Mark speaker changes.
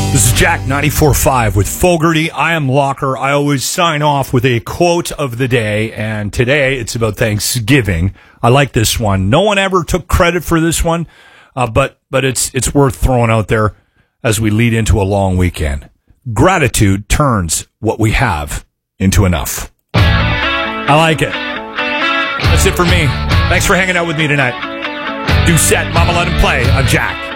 Speaker 1: This is Jack 94.5 with Fogarty. I am Locker. I always sign off with a quote of the day, and today it's about Thanksgiving. I like this one. No one ever took credit for this one, but it's worth throwing out there as we lead into a long weekend. Gratitude turns what we have into enough. I like it. That's it for me. Thanks for hanging out with me tonight. Do set, Mama Let Him Play on Jack.